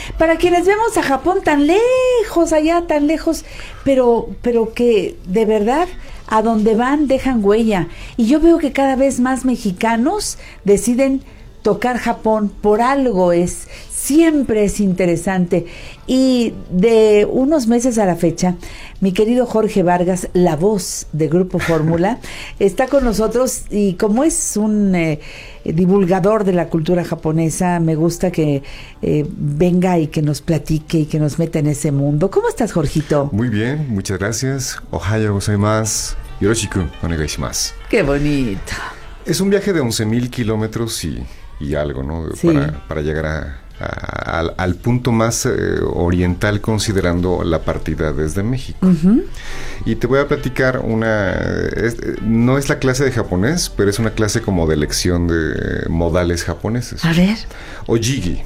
para quienes vemos a Japón tan lejos, allá tan lejos, pero que de verdad a donde van dejan huella. Y yo veo que cada vez más mexicanos deciden tocar Japón, por algo es, siempre es interesante. Y de unos meses a la fecha, mi querido Jorge Vargas, la voz de Grupo Fórmula, está con nosotros, y como es un divulgador de la cultura japonesa, me gusta que venga y que nos platique y que nos meta en ese mundo. ¿Cómo estás, Jorgito? Muy bien, muchas gracias. Ohayo gozaimasu. Yoroshiku onegai shimasu. ¡Qué bonito! Es un viaje de 11,000 kilómetros y algo, ¿no? Sí. Para llegar al punto más oriental, considerando la partida desde México. Uh-huh. Y te voy a platicar no es la clase de japonés, pero es una clase como de lección de modales japoneses. A ver. Ojigi.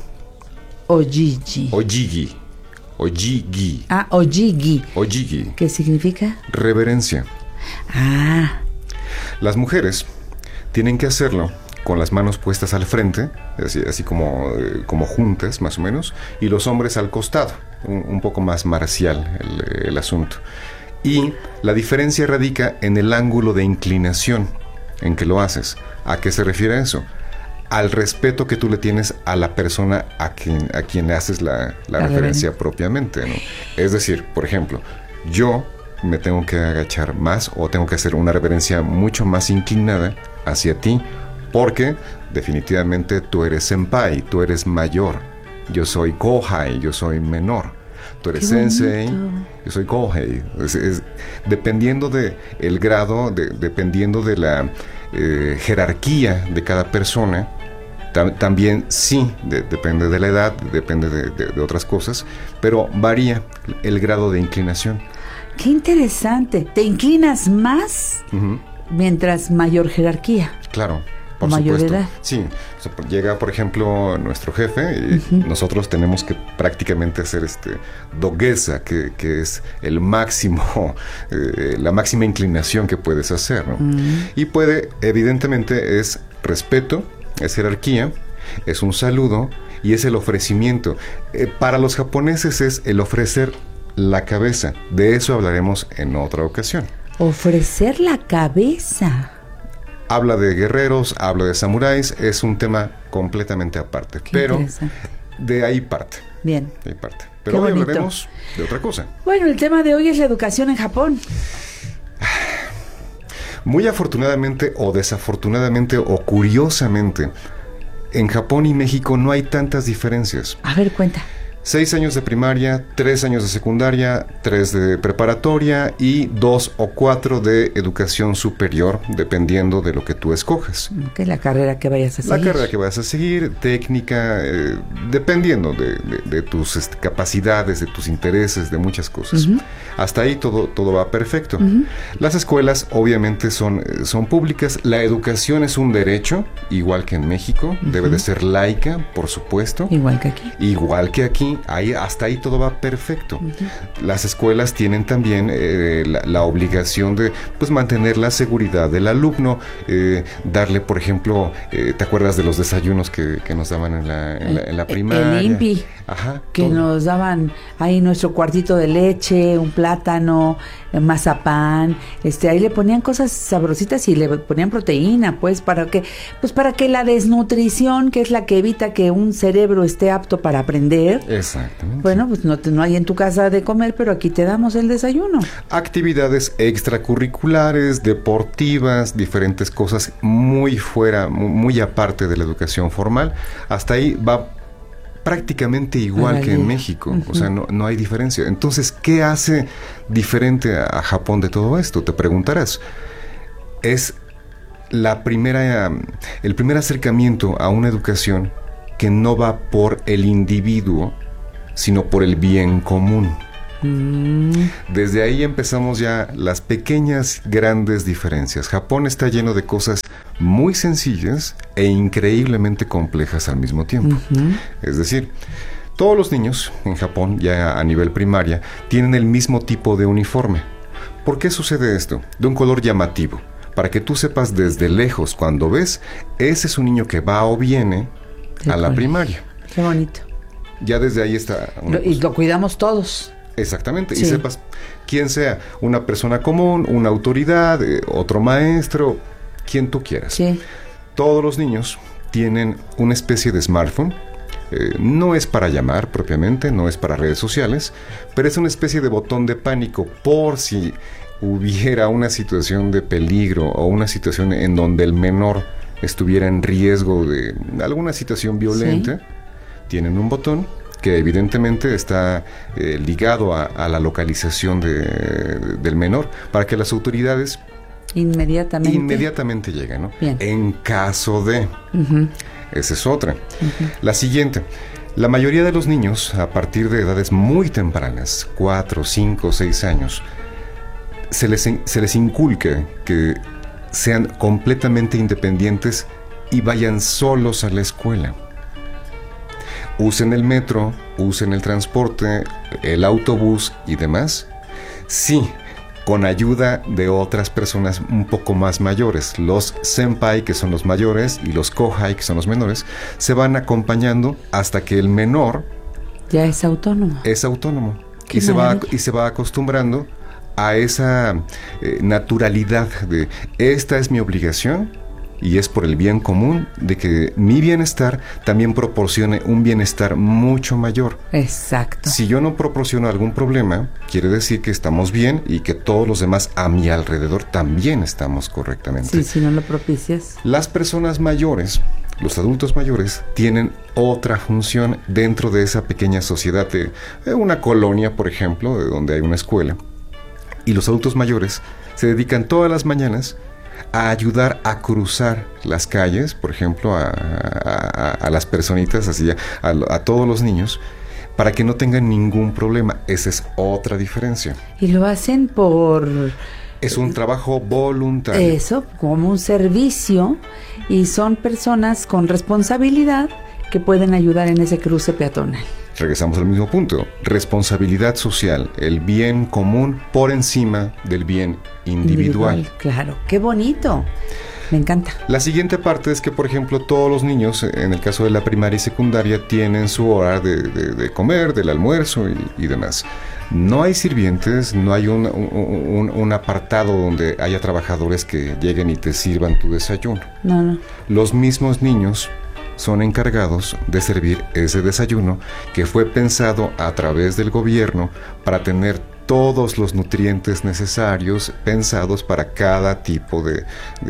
Ojigi. Ojigi. Ojigi. Ah, ojigi. Ojigi. ¿Qué significa? Reverencia. Ah. Las mujeres tienen que hacerlo con las manos puestas al frente, así como juntas más o menos, y los hombres al costado, un poco más marcial el asunto. Y la diferencia radica en el ángulo de inclinación en que lo haces. ¿A qué se refiere eso? Al respeto que tú le tienes a la persona a quien le haces la referencia propiamente, ¿no? Es decir, por ejemplo, yo me tengo que agachar más o tengo que hacer una reverencia mucho más inclinada hacia ti, porque definitivamente tú eres senpai, tú eres mayor. Yo soy kohai, yo soy menor. Tú eres sensei, yo soy kohei. Dependiendo de el grado, dependiendo de la jerarquía de cada persona, también sí, depende de la edad, depende de otras cosas, pero varía el grado de inclinación. ¡Qué interesante! ¿Te inclinas más mientras mayor jerarquía? Claro. Por mayor supuesto. Edad. Sí, llega por ejemplo nuestro jefe y nosotros tenemos que prácticamente hacer doguesa, que es el máximo, la máxima inclinación que puedes hacer, ¿no? Y evidentemente es respeto, es jerarquía, es un saludo y es el ofrecimiento. Para los japoneses es el ofrecer la cabeza. De eso hablaremos en otra ocasión. Ofrecer la cabeza. Habla de guerreros, habla de samuráis, es un tema completamente aparte. Pero de ahí parte. Bien. De ahí parte. Pero hoy hablaremos de otra cosa. Bueno, el tema de hoy es la educación en Japón. Muy afortunadamente o desafortunadamente o curiosamente, en Japón y México no hay tantas diferencias. A ver, cuenta. 6 años de primaria, 3 años de secundaria, 3 de preparatoria y 2 o 4 de educación superior, dependiendo de lo que tú escojas. Que la carrera que vayas a seguir. La carrera que vayas a seguir, técnica, dependiendo de tus capacidades, de tus intereses, de muchas cosas. Hasta ahí todo va perfecto. Las escuelas obviamente son públicas. La educación es un derecho, igual que en México. Debe de ser laica, por supuesto. Igual que aquí. Igual que aquí. Hasta ahí todo va perfecto. Las escuelas tienen también la obligación de mantener la seguridad del alumno, darle, por ejemplo, ¿te acuerdas de los desayunos que nos daban en la primaria? El INPI. Ajá. Que todo. Nos daban ahí nuestro cuartito de leche, un plátano, mazapán, ahí le ponían cosas sabrositas y le ponían proteína, para que la desnutrición, que es la que evita que un cerebro esté apto para aprender. Exactamente. Bueno, no hay en tu casa de comer, pero aquí te damos el desayuno. Actividades extracurriculares, deportivas, diferentes cosas muy aparte de la educación formal. Hasta ahí va prácticamente igual que en México. O sea, no hay diferencia. Entonces, ¿qué hace diferente a Japón de todo esto? Te preguntarás. Es el primer acercamiento a una educación que no va por el individuo, sino por el bien común. Desde ahí empezamos ya las pequeñas, grandes diferencias. Japón está lleno de cosas muy sencillas e increíblemente complejas al mismo tiempo. Es decir, todos los niños en Japón, ya a nivel primaria, tienen el mismo tipo de uniforme. ¿Por qué sucede esto? De un color llamativo, para que tú sepas desde lejos, cuando ves, ese es un niño que va o viene a la primaria. Qué bonito. ya desde ahí está. Y lo cuidamos todos. Exactamente, Sí. y sepas quién sea, una persona común, una autoridad, otro maestro, quien tú quieras. Sí. Todos los niños tienen una especie de smartphone. No es para llamar propiamente, no es para redes sociales, pero es una especie de botón de pánico por si hubiera una situación de peligro o una situación en donde el menor estuviera en riesgo de alguna situación violenta. Sí. Tienen un botón que evidentemente está ligado a la localización del menor para que las autoridades inmediatamente lleguen, ¿no? Bien. En caso de... Uh-huh. Esa es otra. La siguiente. La mayoría de los niños, a partir de edades muy tempranas, 4, 5, 6 años, se les inculca que sean completamente independientes y vayan solos a la escuela. Usen el metro, usen el transporte, el autobús y demás. Sí, con ayuda de otras personas un poco más mayores. Los senpai, que son los mayores, y los kohai, que son los menores, se van acompañando hasta que el menor ya es autónomo. Es autónomo. Qué Y maravilla. se va acostumbrando a esa naturalidad de esta es mi obligación y es por el bien común de que mi bienestar también proporcione un bienestar mucho mayor. Exacto. Si yo no proporciono algún problema, quiere decir que estamos bien y que todos los demás a mi alrededor también estamos correctamente. Sí, si no lo propicias. Las personas mayores, los adultos mayores, tienen otra función dentro de esa pequeña sociedad de una colonia, por ejemplo, de donde hay una escuela. Y los adultos mayores se dedican todas las mañanas a ayudar a cruzar las calles, por ejemplo, a las personitas, así a todos los niños, para que no tengan ningún problema. Esa es otra diferencia. Y lo hacen por... Es un trabajo voluntario. Eso, como un servicio, y son personas con responsabilidad que pueden ayudar en ese cruce peatonal. Regresamos al mismo punto. Responsabilidad social, el bien común por encima del bien individual. Claro, qué bonito. Me encanta. La siguiente parte es que, por ejemplo, todos los niños, en el caso de la primaria y secundaria, tienen su hora de comer, del almuerzo y demás. No hay sirvientes, no hay un apartado donde haya trabajadores que lleguen y te sirvan tu desayuno. No. Los mismos niños son encargados de servir ese desayuno que fue pensado a través del gobierno para tener todos los nutrientes necesarios pensados para cada tipo de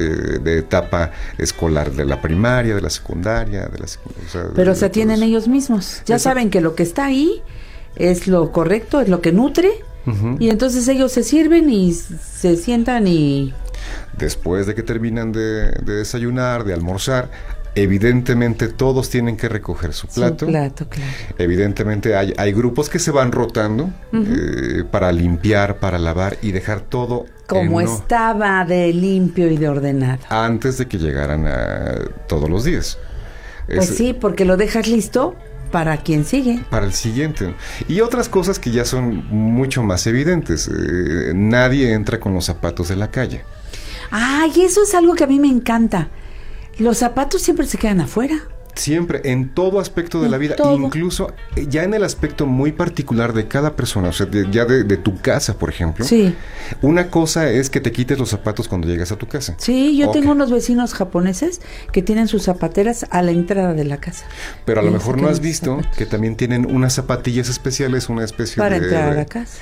etapa escolar, de la primaria, de la secundaria, Pero se atienen ellos mismos. Ya saben que lo que está ahí es lo correcto, es lo que nutre. Uh-huh. Y entonces ellos se sirven y se sientan y... Después de que terminan de desayunar, de almorzar, evidentemente todos tienen que recoger su plato. Su plato, claro. Evidentemente hay grupos que se van rotando Uh-huh. para limpiar, para lavar y dejar todo como estaba de limpio y de ordenado. Antes de que llegaran todos los días. Pues sí, porque lo dejas listo para quien sigue. Para el siguiente. Y otras cosas que ya son mucho más evidentes. Nadie entra con los zapatos de la calle. Ay, eso es algo que a mí me encanta. Los zapatos siempre se quedan afuera. Siempre, en todo aspecto de la vida, todo. Incluso ya en el aspecto muy particular de cada persona, o sea, de tu casa, por ejemplo. Sí. Una cosa es que te quites los zapatos cuando llegas a tu casa. Sí, yo tengo unos vecinos japoneses que tienen sus zapateras a la entrada de la casa. Pero a lo mejor no has visto que también tienen unas zapatillas especiales, una especie para entrar a la casa.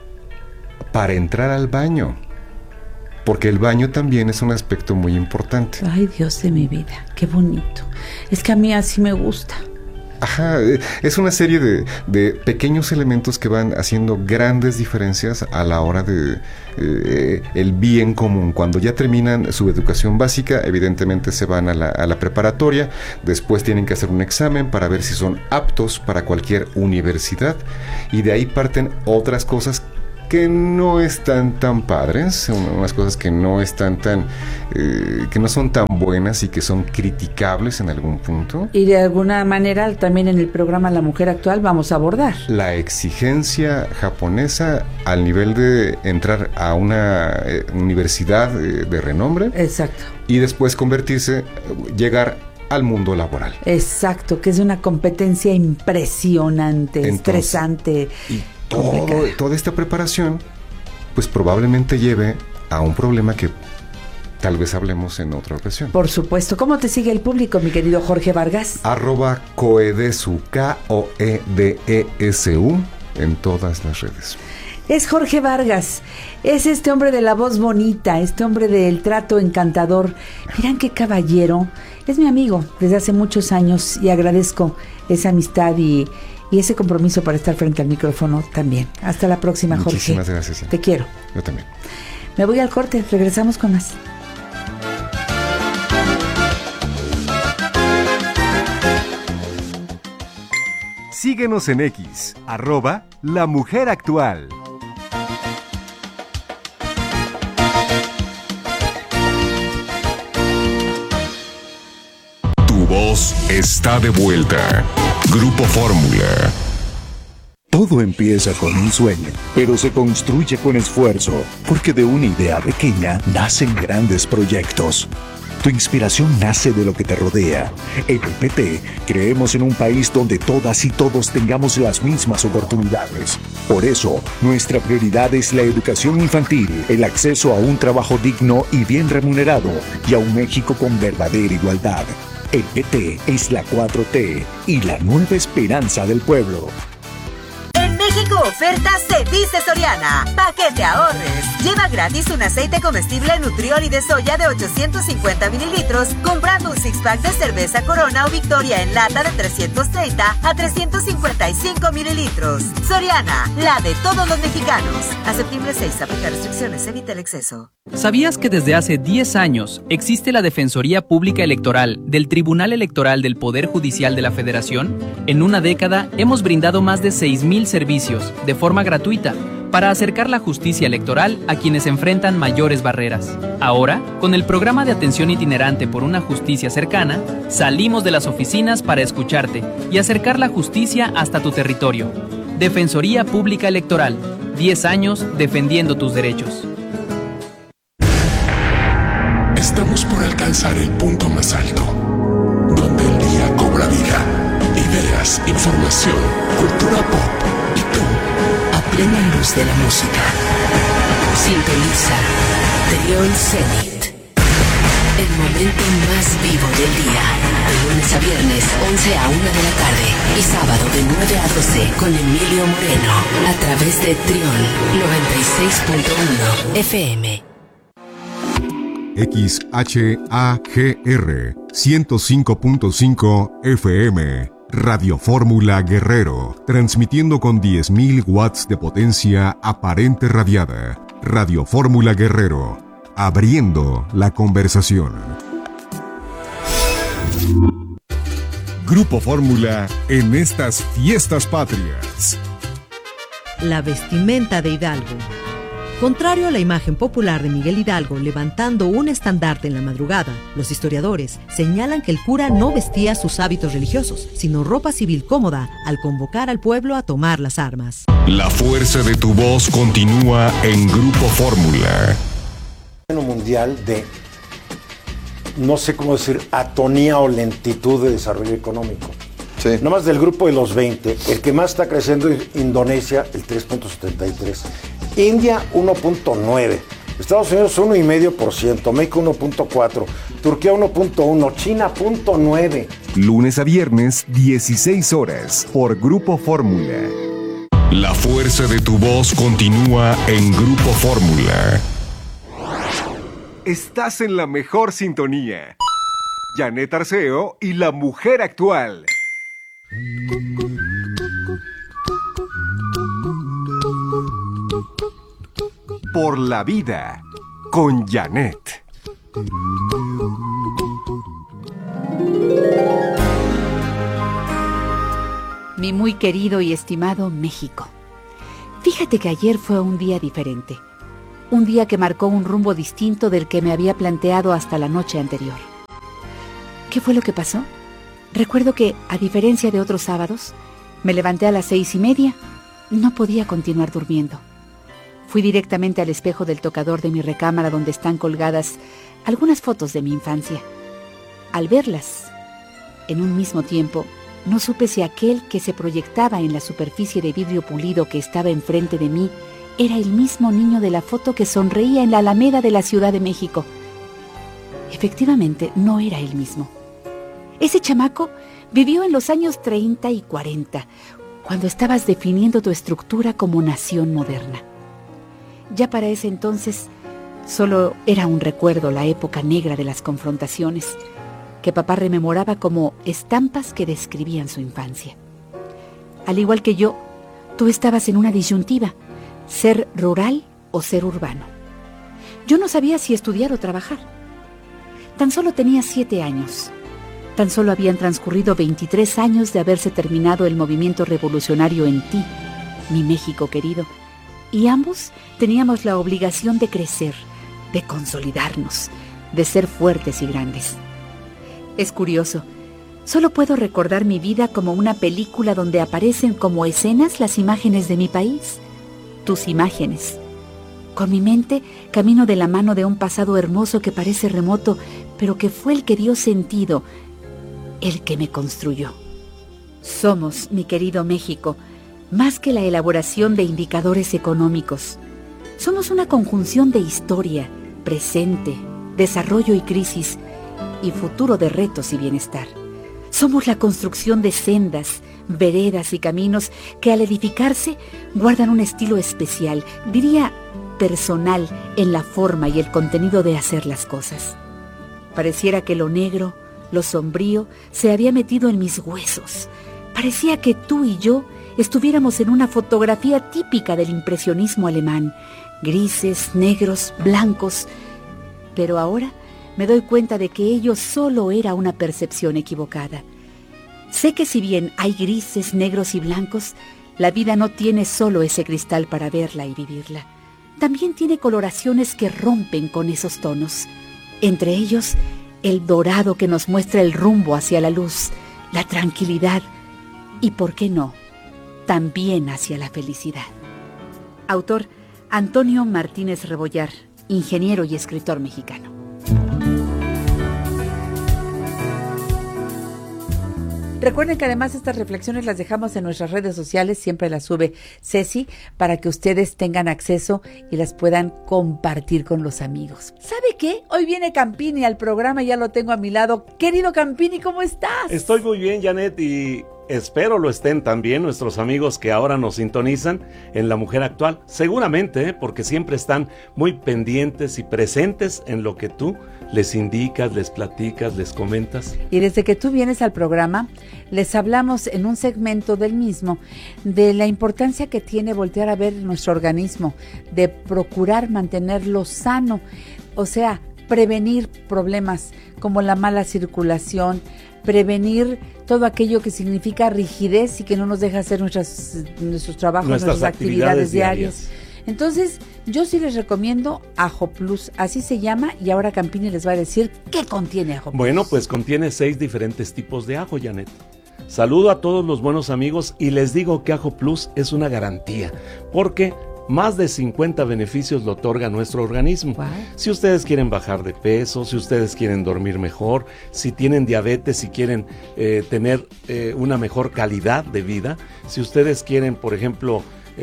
Para entrar al baño. Porque el baño también es un aspecto muy importante. Ay, Dios de mi vida, qué bonito. Es que a mí así me gusta. Ajá, es una serie de pequeños elementos que van haciendo grandes diferencias a la hora de el bien común. Cuando ya terminan su educación básica, evidentemente se van a la preparatoria, después tienen que hacer un examen para ver si son aptos para cualquier universidad, y de ahí parten otras cosas que no están tan padres, unas cosas que no están que no son tan buenas y que son criticables en algún punto. Y de alguna manera también en el programa La Mujer Actual vamos a abordar la exigencia japonesa al nivel de entrar a una universidad de renombre. Exacto. Y después llegar al mundo laboral. Exacto, que es una competencia impresionante, Entonces, estresante. Y complicada. toda esta preparación, pues probablemente lleve a un problema que tal vez hablemos en otra ocasión. Por supuesto. ¿Cómo te sigue el público, mi querido Jorge Vargas? @coedesu, Koedesu, en todas las redes. Es Jorge Vargas, es este hombre de la voz bonita, este hombre del trato encantador. Miran qué caballero, es mi amigo desde hace muchos años y agradezco esa amistad y ese compromiso para estar frente al micrófono también. Hasta la próxima, Jorge. Muchísimas gracias. Te quiero. Yo también. Me voy al corte, regresamos con más. Síguenos en X, @lamujeractual. Tu voz está de vuelta. Grupo Fórmula. Todo empieza con un sueño, pero se construye con esfuerzo, porque de una idea pequeña nacen grandes proyectos. Tu inspiración nace de lo que te rodea. En el PT creemos en un país donde todas y todos tengamos las mismas oportunidades. Por eso, nuestra prioridad es la educación infantil, el acceso a un trabajo digno y bien remunerado, y a un México con verdadera igualdad. El PT es la 4T y la nueva esperanza del pueblo. En México ofertas se dice Soriana. Pa' que te ahorres. Lleva gratis un aceite comestible Nutrioli de soya de 850 mililitros comprando un six-pack de cerveza Corona o Victoria en lata de 330 a 355 mililitros. Soriana, la de todos los mexicanos. A septiembre 6, aplica restricciones, evita el exceso. ¿Sabías que desde hace 10 años existe la Defensoría Pública Electoral del Tribunal Electoral del Poder Judicial de la Federación? En una década hemos brindado más de 6,000 servicios de forma gratuita para acercar la justicia electoral a quienes enfrentan mayores barreras. Ahora, con el programa de atención itinerante por una justicia cercana, salimos de las oficinas para escucharte y acercar la justicia hasta tu territorio. Defensoría Pública Electoral, 10 años defendiendo tus derechos. Estamos por alcanzar el punto más alto, donde el día cobra vida. Ideas, información, cultura pop y tú, a plena luz de la música. Sintoniza Trión Zenit. El momento más vivo del día. De lunes a viernes, 11 a 1 de la tarde. Y sábado de 9 a 12 con Emilio Moreno. A través de Trión 96.1 FM. XHAGR 105.5 FM, Radio Fórmula Guerrero, transmitiendo con 10.000 watts de potencia aparente radiada. Radio Fórmula Guerrero, abriendo la conversación. Grupo Fórmula en estas fiestas patrias. La vestimenta de Hidalgo. Contrario a la imagen popular de Miguel Hidalgo levantando un estandarte en la madrugada, los historiadores señalan que el cura no vestía sus hábitos religiosos, sino ropa civil cómoda al convocar al pueblo a tomar las armas. La fuerza de tu voz continúa en Grupo Fórmula. Mundial de, no sé cómo decir, atonía o lentitud de desarrollo económico. Sí. Nomás del grupo de los 20, el que más está creciendo es Indonesia, el 3.73%. India 1.9%, Estados Unidos 1.5%, México 1.4%, Turquía 1.1%, China 0.9%. Lunes a viernes, 16 horas, por Grupo Fórmula. La fuerza de tu voz continúa en Grupo Fórmula. Estás en la mejor sintonía. Janet Arceo y la mujer actual. Por la vida, con Janet. Mi muy querido y estimado México. Fíjate que ayer fue un día diferente. Un día que marcó un rumbo distinto del que me había planteado hasta la noche anterior. ¿Qué fue lo que pasó? Recuerdo que, a diferencia de otros sábados, me levanté a las 6:30. No podía continuar durmiendo. Fui directamente al espejo del tocador de mi recámara donde están colgadas algunas fotos de mi infancia. Al verlas, En un mismo tiempo, no supe si aquel que se proyectaba en la superficie de vidrio pulido que estaba enfrente de mí era el mismo niño de la foto que sonreía en la Alameda de la Ciudad de México. Efectivamente, no era el mismo. Ese chamaco vivió en los años 30 y 40, cuando estabas definiendo tu estructura como nación moderna. Ya para ese entonces, solo era un recuerdo la época negra de las confrontaciones, que papá rememoraba como estampas que describían su infancia. Al igual que yo, tú estabas en una disyuntiva, ser rural o ser urbano. Yo no sabía si estudiar o trabajar. Tan solo tenía 7 años. Tan solo habían transcurrido 23 años de haberse terminado el movimiento revolucionario en ti, mi México querido, y ambos teníamos la obligación de crecer, de consolidarnos, de ser fuertes y grandes. Es curioso, solo puedo recordar mi vida como una película donde aparecen como escenas las imágenes de mi país, tus imágenes. Con mi mente camino de la mano de un pasado hermoso que parece remoto, pero que fue el que dio sentido, el que me construyó. Somos, mi querido México, más que la elaboración de indicadores económicos. Somos una conjunción de historia, presente, desarrollo y crisis, y futuro de retos y bienestar. Somos la construcción de sendas, veredas y caminos que al edificarse guardan un estilo especial, diría personal, en la forma y el contenido de hacer las cosas. Pareciera que lo negro, lo sombrío, se había metido en mis huesos. Parecía que tú y yo estuviéramos en una fotografía típica del impresionismo alemán, grises, negros, blancos. Pero ahora me doy cuenta de que ello solo era una percepción equivocada. Sé que si bien hay grises, negros y blancos, la vida no tiene solo ese cristal para verla y vivirla. También tiene coloraciones que rompen con esos tonos. Entre ellos, el dorado que nos muestra el rumbo hacia la luz, la tranquilidad y, ¿por qué no?, también hacia la felicidad. Autor Antonio Martínez Rebollar, ingeniero y escritor mexicano. Recuerden que además estas reflexiones las dejamos en nuestras redes sociales, siempre las sube Ceci, para que ustedes tengan acceso y las puedan compartir con los amigos. ¿Sabe qué? Hoy viene Campini al programa, ya lo tengo a mi lado. Querido Campini, ¿cómo estás? Estoy muy bien, Janet, y espero lo estén también nuestros amigos que ahora nos sintonizan en La Mujer Actual. Seguramente, porque siempre están muy pendientes y presentes en lo que tú les indicas, les platicas, les comentas. Y desde que tú vienes al programa, les hablamos en un segmento del mismo de la importancia que tiene voltear a ver nuestro organismo, de procurar mantenerlo sano, o sea, prevenir problemas como la mala circulación, prevenir todo aquello que significa rigidez y que no nos deja hacer nuestros trabajos, nuestras actividades diarias. Entonces, yo sí les recomiendo Ajo Plus, así se llama, y ahora Campini les va a decir qué contiene Ajo Plus. Bueno, pues contiene 6 diferentes tipos de ajo, Janet. Saludo a todos los buenos amigos y les digo que Ajo Plus es una garantía, porque más de 50 beneficios lo otorga nuestro organismo. Wow. Si ustedes quieren bajar de peso, si ustedes quieren dormir mejor, si tienen diabetes, si quieren tener una mejor calidad de vida, si ustedes quieren, por ejemplo,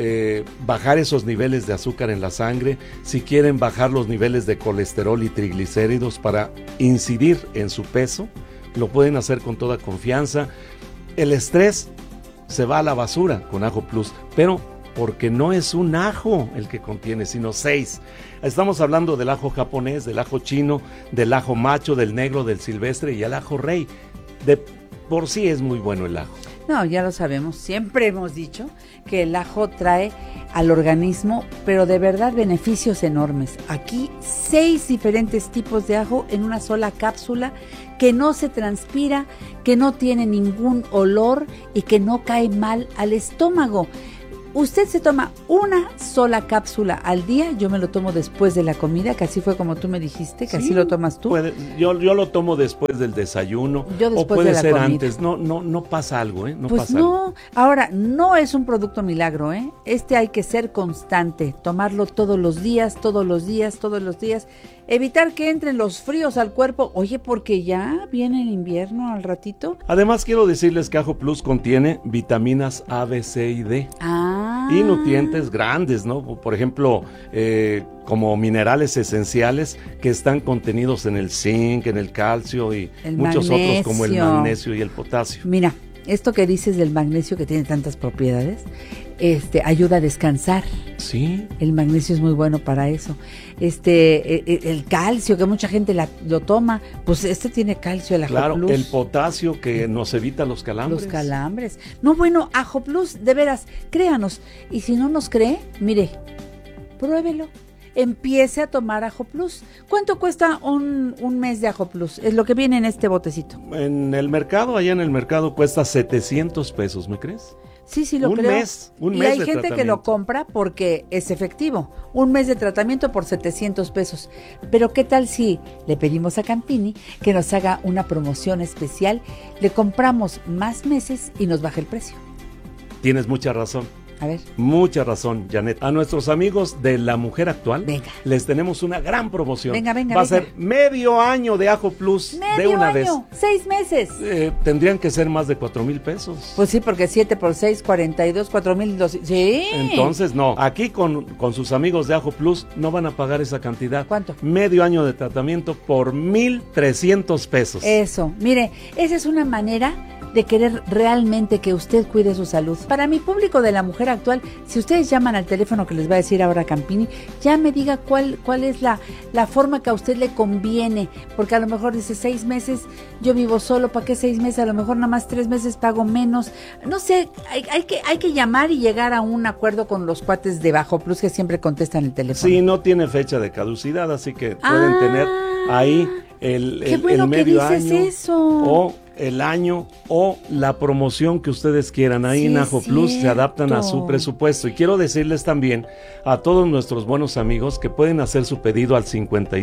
bajar esos niveles de azúcar en la sangre, si quieren bajar los niveles de colesterol y triglicéridos para incidir en su peso, lo pueden hacer con toda confianza. El estrés se va a la basura con Ajo Plus, pero porque no es un ajo el que contiene, sino 6. Estamos hablando del ajo japonés, del ajo chino, del ajo macho, del negro, del silvestre y el ajo rey. De por sí es muy bueno el ajo. No, ya lo sabemos, siempre hemos dicho que el ajo trae al organismo, pero de verdad beneficios enormes. Aquí 6 diferentes tipos de ajo en una sola cápsula que no se transpira, que no tiene ningún olor y que no cae mal al estómago. usted se toma una sola cápsula al día, yo me lo tomo después de la comida, que así fue como tú me dijiste, que así lo tomas tú. Yo lo tomo después del desayuno, yo después o puede de la ser comida. Antes, no pasa algo, no pues pasa no, algo. Ahora, no es un producto milagro, hay que ser constante, tomarlo todos los días, evitar que entren los fríos al cuerpo, oye, porque ya viene el invierno al ratito. Además, quiero decirles que Ajo Plus contiene vitaminas A, B, C y D. Y nutrientes grandes, ¿no? Por ejemplo, como minerales esenciales que están contenidos en el zinc, en el calcio y muchos otros como el magnesio y el potasio. Mira, esto que dices del magnesio que tiene tantas propiedades, ayuda a descansar. Sí. El magnesio es muy bueno para eso. El calcio, que mucha gente lo toma, pues tiene calcio, el Ajo Claro, Plus. el potasio que nos evita los calambres. Los calambres. No, bueno, Ajo Plus, de veras, créanos. Y si no nos cree, mire, pruébelo. Empiece a tomar Ajo Plus. ¿Cuánto cuesta un mes de Ajo Plus? Es lo que viene en este botecito. En el mercado, allá en el mercado cuesta 700 pesos, ¿me crees? Sí, lo creo. Un mes y hay de gente que lo compra porque es efectivo. Un mes de tratamiento por 700 pesos. Pero ¿qué tal si le pedimos a Campini que nos haga una promoción especial? Le compramos más meses y nos baja el precio. Tienes mucha razón. A ver. Mucha razón, Janet. A nuestros amigos de La Mujer Actual, venga, les tenemos una gran promoción. Venga. Va a ser medio año de Ajo Plus de una vez. 6 meses. Tendrían que ser más de 4,000 pesos. Pues sí, porque 7 por 6, 42, 4,200. Sí. Entonces, no. Aquí con sus amigos de Ajo Plus no van a pagar esa cantidad. ¿Cuánto? Medio año de tratamiento por 1,300 pesos. Eso. Mire, esa es una manera de querer realmente que usted cuide su salud. Para mi público de La Mujer Actual, si ustedes llaman al teléfono que les va a decir ahora Campini, ya me diga cuál es la forma que a usted le conviene, porque a lo mejor dice 6 meses, yo vivo solo, ¿para qué 6 meses? A lo mejor nada más 3 meses pago menos. No sé, hay que llamar y llegar a un acuerdo con los cuates de Ajo Plus que siempre contestan el teléfono. Sí, no tiene fecha de caducidad, así que pueden tener ahí el medio año o el año o la promoción que ustedes quieran. Ahí en Ajo Plus se adaptan a su presupuesto. Y quiero decirles también a todos nuestros buenos amigos que pueden hacer su pedido al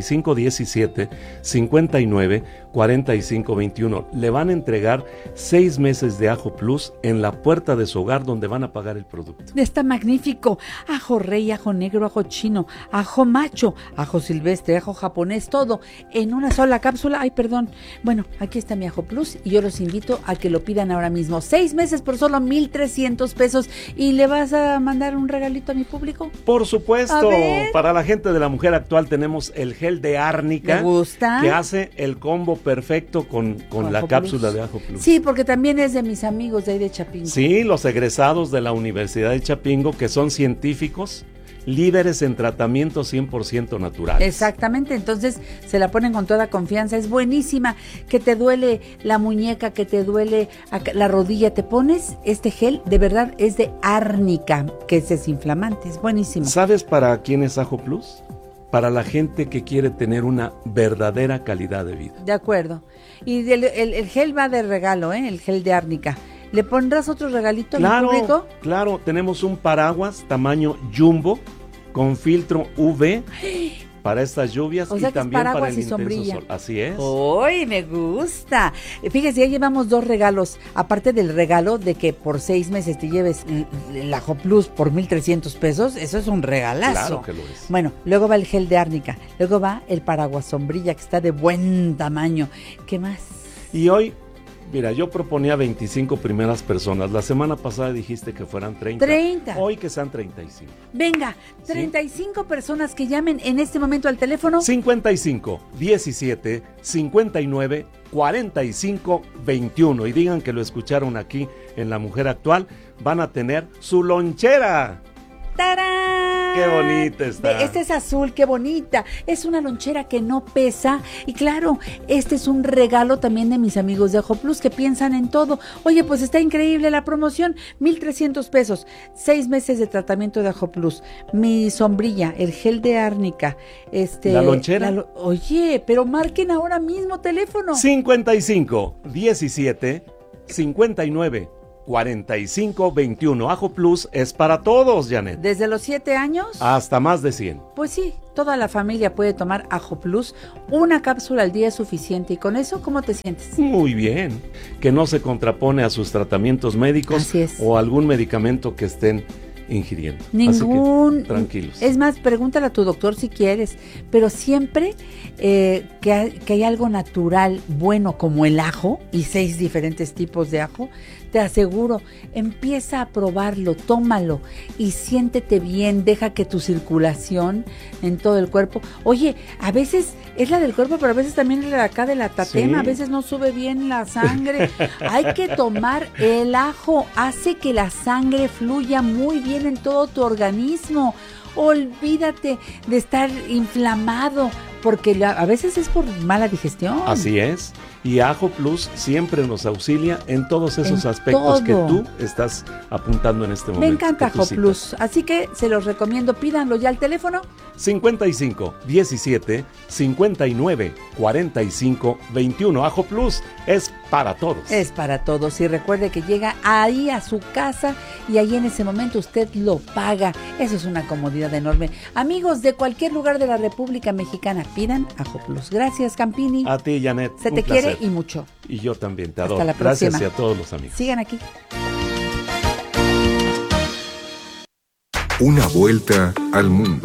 5517-594521. Le van a entregar 6 meses de Ajo Plus en la puerta de su hogar donde van a pagar el producto. Está magnífico. Ajo rey, ajo negro, ajo chino, ajo macho, ajo silvestre, ajo japonés, todo en una sola cápsula. Ay, perdón. Bueno, aquí está mi Ajo Plus y yo los invito a que lo pidan ahora mismo. 6 meses por solo 1,300 pesos. ¿Y le vas a mandar un regalito a mi público? Por supuesto. Para la gente de La Mujer Actual tenemos el gel de árnica. ¿Me gusta? Que hace el combo perfecto con la cápsula de Ajo Plus. Sí, porque también es de mis amigos de ahí de Chapingo. Sí, los egresados de la Universidad de Chapingo, que son científicos, líderes en tratamientos 100% naturales. Exactamente, entonces se la ponen con toda confianza, es buenísima. Que te duele la muñeca, que te duele la rodilla, te pones este gel, de verdad es de árnica, que es desinflamante, es buenísimo. ¿Sabes para quién es Ajo Plus? Para la gente que quiere tener una verdadera calidad de vida. De acuerdo. Y el gel va de regalo, el gel de árnica. ¿Le pondrás otro regalito a mi público? Claro, tenemos un paraguas tamaño jumbo con filtro UV para estas lluvias, o sea, y también para el intenso sombrilla. sol. Así es. ¡Uy, me gusta! Fíjese, ya llevamos 2 regalos, aparte del regalo de que por 6 meses te lleves el Ajo Plus por 1,300 pesos, eso es un regalazo. Claro que lo es. Bueno, luego va el gel de árnica, luego va el paraguas sombrilla que está de buen tamaño. ¿Qué más? Y hoy, mira, yo proponía 25 primeras personas. La semana pasada dijiste que fueran 30. 30. Hoy que sean 35. Venga, 35 personas que llamen en este momento al teléfono. 55 17 59 45 21 y digan que lo escucharon aquí en La Mujer Actual. Van a tener su lonchera. ¡Tarán! ¡Qué bonita está! Este es azul, qué bonita. Es una lonchera que no pesa. Y claro, este es un regalo también de mis amigos de Ajo Plus que piensan en todo. Oye, pues está increíble la promoción. 1,300 pesos. 6 meses de tratamiento de Ajo Plus. Mi sombrilla, el gel de árnica. La lonchera. Oye, pero marquen ahora mismo teléfono. 55 17 59 4521. Ajo Plus es para todos, Janet. ¿Desde los 7 años? Hasta más de 100. Pues sí, toda la familia puede tomar Ajo Plus. Una cápsula al día es suficiente. ¿Y con eso cómo te sientes? Muy bien. Que no se contrapone a sus tratamientos médicos. Así es. O algún medicamento que estén ingiriendo. Ningún. Así que, tranquilos. Es más, pregúntale a tu doctor si quieres, pero siempre que hay algo natural, bueno, como el ajo, y 6 diferentes tipos de ajo, te aseguro, empieza a probarlo, tómalo y siéntete bien, deja que tu circulación en todo el cuerpo. Oye, a veces es la del cuerpo, pero a veces también es la de acá de la tatema, sí. A veces no sube bien la sangre. Hay que tomar el ajo, hace que la sangre fluya muy bien en todo tu organismo. Olvídate de estar inflamado, porque a veces es por mala digestión. Así es. Y Ajo Plus siempre nos auxilia en todos esos aspectos que tú estás apuntando en este momento. Me encanta Ajo Plus, así que se los recomiendo. Pídanlo ya al teléfono 55 17 59 45 21. Ajo Plus es para todos. Es para todos. Y recuerde que llega ahí a su casa y ahí en ese momento usted lo paga. Eso es una comodidad enorme. Amigos de cualquier lugar de la República Mexicana, pidan Ajo Plus. Gracias, Campini. A ti, Janet. Se te quiere y mucho. Y yo también te adoro. Hasta la próxima. Gracias y a todos los amigos. Sigan aquí. Una vuelta al mundo.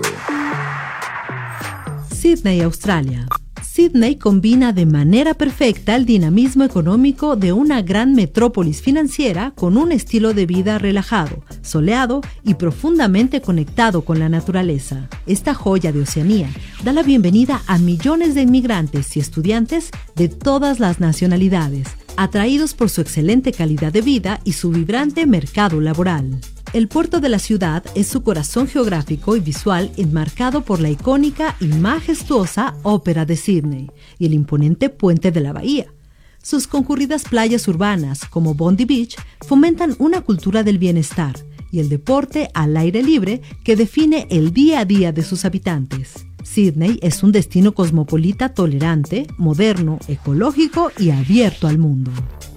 Sídney, Australia. Sídney combina de manera perfecta el dinamismo económico de una gran metrópolis financiera con un estilo de vida relajado, soleado y profundamente conectado con la naturaleza. Esta joya de Oceanía da la bienvenida a millones de inmigrantes y estudiantes de todas las nacionalidades, atraídos por su excelente calidad de vida y su vibrante mercado laboral. El puerto de la ciudad es su corazón geográfico y visual enmarcado por la icónica y majestuosa Ópera de Sídney y el imponente puente de la bahía. Sus concurridas playas urbanas, como Bondi Beach, fomentan una cultura del bienestar y el deporte al aire libre que define el día a día de sus habitantes. Sídney es un destino cosmopolita tolerante, moderno, ecológico y abierto al mundo.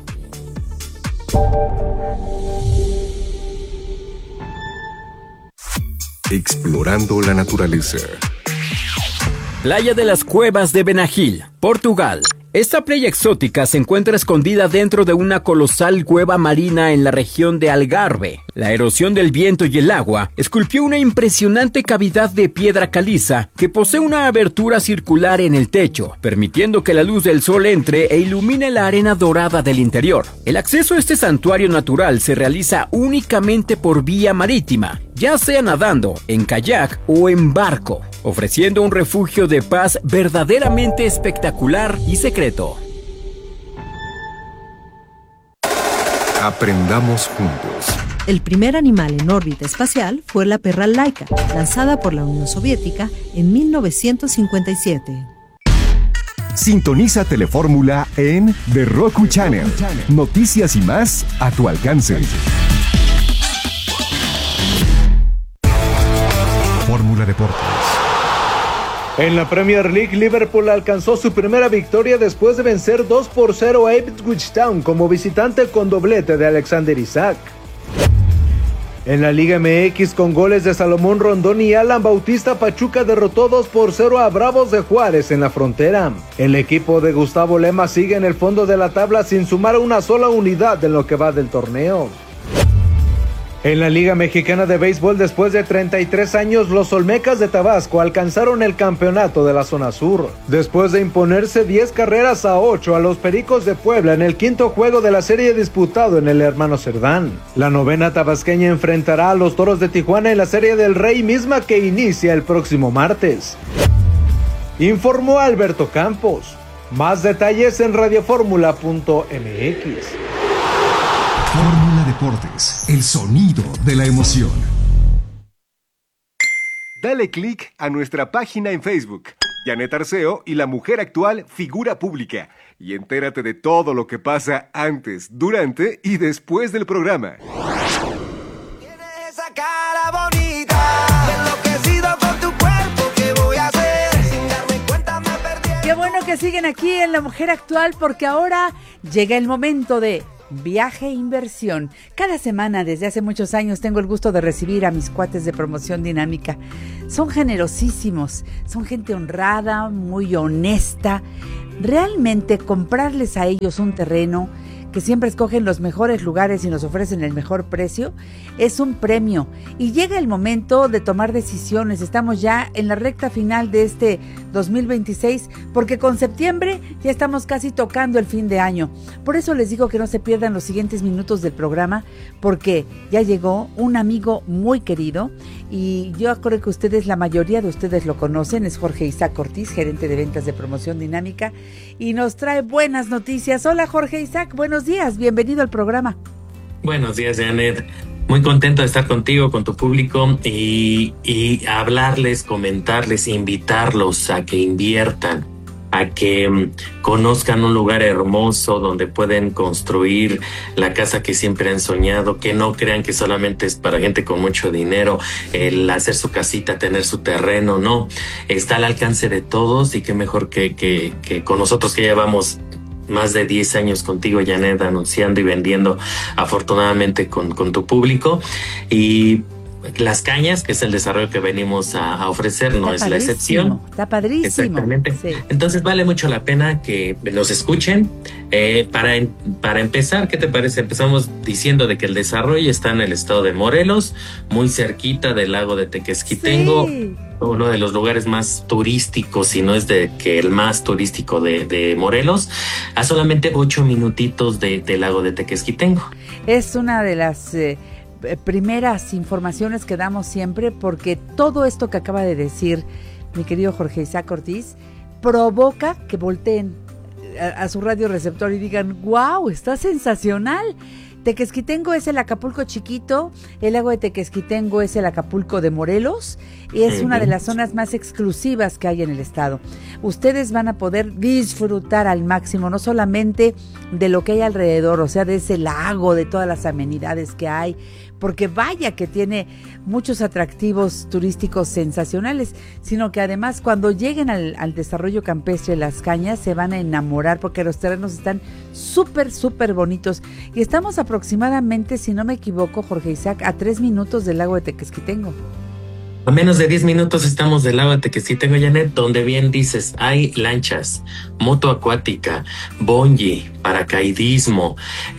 Explorando la naturaleza. Playa de las Cuevas de Benagil, Portugal. Esta playa exótica se encuentra escondida dentro de una colosal cueva marina en la región de Algarve. La erosión del viento y el agua esculpió una impresionante cavidad de piedra caliza que posee una abertura circular en el techo, permitiendo que la luz del sol entre e ilumine la arena dorada del interior. El acceso a este santuario natural se realiza únicamente por vía marítima, ya sea nadando, en kayak o en barco, ofreciendo un refugio de paz verdaderamente espectacular y secreto. Aprendamos juntos. El primer animal en órbita espacial fue la perra Laika, lanzada por la Unión Soviética en 1957. Sintoniza Telefórmula en The Roku Channel. Noticias y más a tu alcance. Fórmula Deportes. En la Premier League, Liverpool alcanzó su primera victoria después de vencer 2-0 a Ipswich Town como visitante con doblete de Alexander Isak. En la Liga MX, con goles de Salomón Rondón y Alan Bautista, Pachuca derrotó 2-0 a Bravos de Juárez en la Frontera. El equipo de Gustavo Lema sigue en el fondo de la tabla sin sumar una sola unidad en lo que va del torneo. En la Liga Mexicana de Béisbol, después de 33 años, los Olmecas de Tabasco alcanzaron el campeonato de la zona sur, después de imponerse 10-8 a los Pericos de Puebla en el quinto juego de la serie disputado en el Hermano Cerdán. La novena tabasqueña enfrentará a los Toros de Tijuana en la Serie del Rey, misma que inicia el próximo martes. Informó Alberto Campos. Más detalles en radioformula.mx. Fórmula Deportes, el sonido de la emoción. Dale click a nuestra página en Facebook, Janet Arceo y la Mujer Actual Figura Pública, y entérate de todo lo que pasa antes, durante y después del programa. Tienes esa cara bonita, enloquecido con tu cuerpo, ¿qué voy a hacer? Sin darme cuenta me perdí. Qué bueno que siguen aquí en La Mujer Actual, porque ahora llega el momento de Viaje e inversión. Cada semana desde hace muchos años tengo el gusto de recibir a mis cuates de Promoción Dinámica. Son generosísimos, son gente honrada, muy honesta. Realmente comprarles a ellos un terreno, que siempre escogen los mejores lugares y nos ofrecen el mejor precio, es un premio. Y llega el momento de tomar decisiones. Estamos ya en la recta final de este 2026, porque con septiembre ya estamos casi tocando el fin de año. Por eso les digo que no se pierdan los siguientes minutos del programa, porque ya llegó un amigo muy querido, y yo creo que ustedes, la mayoría de ustedes lo conocen. Es Jorge Isaac Ortiz, gerente de ventas de Promoción Dinámica, y nos trae buenas noticias. Hola Jorge Isaac, buenos días, bienvenido al programa. Buenos días, Janet. Muy contento de estar contigo, con tu público, y hablarles, comentarles, invitarlos a que inviertan, a que conozcan un lugar hermoso donde pueden construir la casa que siempre han soñado, que no crean que solamente es para gente con mucho dinero el hacer su casita, tener su terreno. No, está al alcance de todos, y qué mejor que con nosotros, que llevamos más de 10 años contigo, Janet, anunciando y vendiendo afortunadamente con tu público. Y Las Cañas, que es el desarrollo que venimos a ofrecer, no es la excepción. Está padrísimo. Exactamente. Sí. Entonces vale mucho la pena que nos escuchen. Para empezar, ¿qué te parece? Empezamos diciendo de que el desarrollo está en el estado de Morelos, muy cerquita del lago de Tequesquitengo. Sí. Uno de los lugares más turísticos, si no es de que el más turístico de Morelos, a solamente 8 minutitos del lago de Tequesquitengo. Es una de las primeras informaciones que damos siempre, porque todo esto que acaba de decir mi querido Jorge Isaac Ortiz provoca que volteen a su radio receptor y digan: ¡wow! Está sensacional. Tequesquitengo es el Acapulco chiquito, el lago de Tequesquitengo es el Acapulco de Morelos, y es una de las zonas más exclusivas que hay en el estado. Ustedes van a poder disfrutar al máximo, no solamente de lo que hay alrededor, o sea, de ese lago, de todas las amenidades que hay, porque vaya que tiene muchos atractivos turísticos sensacionales, sino que además cuando lleguen al desarrollo campestre de Las Cañas se van a enamorar, porque los terrenos están súper, súper bonitos. Y estamos aproximadamente, si no me equivoco, Jorge Isaac, a 3 minutos del lago de Tequesquitengo. A menos de 10 minutos estamos del lago de Tequesquitengo, Janet, donde bien dices, hay lanchas, moto acuática, bungee, paracaidismo,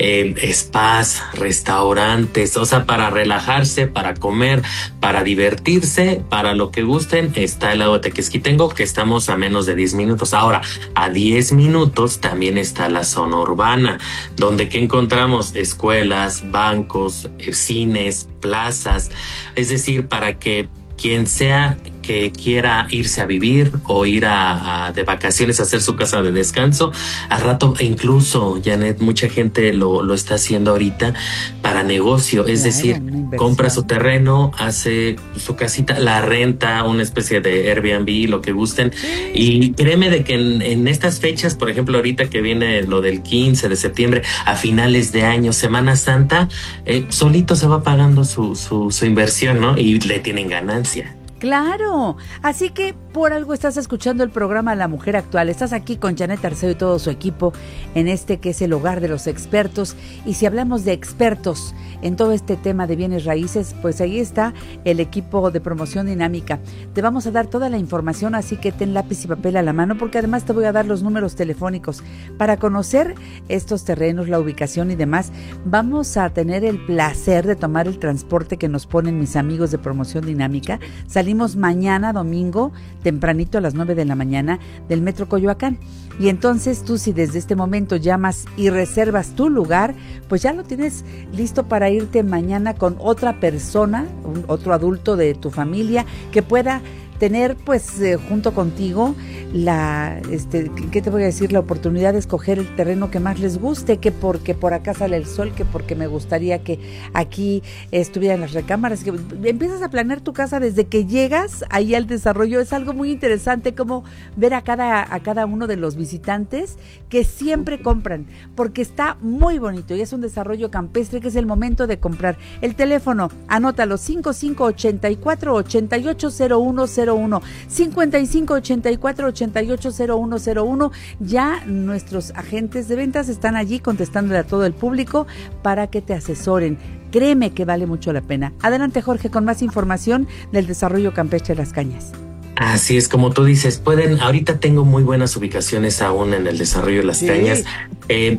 spas, restaurantes, o sea, para relajarse, para comer, para divertirse, para lo que gusten, está el lago de Tequesquitengo, que estamos a menos de 10 minutos. Ahora, a 10 minutos también está la zona urbana, donde ¿qué encontramos? Escuelas, bancos, cines, plazas, es decir, para que quien sea que quiera irse a vivir o ir de vacaciones a hacer su casa de descanso, al rato, e incluso, Janet, mucha gente lo está haciendo ahorita para negocio, es decir, compra su terreno, hace su casita, la renta, una especie de Airbnb, lo que gusten, y créeme de que en estas fechas, por ejemplo, ahorita que viene lo del 15 de septiembre, a finales de año, Semana Santa, solito se va pagando su inversión, ¿no? Y le tienen ganancia. Claro, así que por algo estás escuchando el programa La Mujer Actual. Estás aquí con Janet Arceo y todo su equipo en este que es el hogar de los expertos. Y si hablamos de expertos en todo este tema de bienes raíces, pues ahí está el equipo de Promoción Dinámica. Te vamos a dar toda la información, así que ten lápiz y papel a la mano, porque además te voy a dar los números telefónicos para conocer estos terrenos, la ubicación y demás. Vamos a tener el placer de tomar el transporte que nos ponen mis amigos de Promoción Dinámica. Salimos mañana domingo tempranito a las 9 de la mañana del Metro Coyoacán, y entonces tú, si desde este momento llamas y reservas tu lugar, pues ya lo tienes listo para irte mañana con otra persona, otro adulto de tu familia que pueda tener pues junto contigo ¿qué te voy a decir? La oportunidad de escoger el terreno que más les guste, que porque por acá sale el sol, que porque me gustaría que aquí estuvieran las recámaras, que empiezas a planear tu casa desde que llegas ahí al desarrollo. Es algo muy interesante como ver a cada uno de los visitantes que siempre compran, porque está muy bonito y es un desarrollo campestre que es el momento de comprar. El teléfono, anótalo, 5584-880101. 8801, 5584-880101. Ya nuestros agentes de ventas están allí contestándole a todo el público para que te asesoren. Créeme que vale mucho la pena. Adelante, Jorge, con más información del desarrollo campestre de Las Cañas. Así es, como tú dices, ahorita tengo muy buenas ubicaciones aún en el desarrollo de Las Cañas.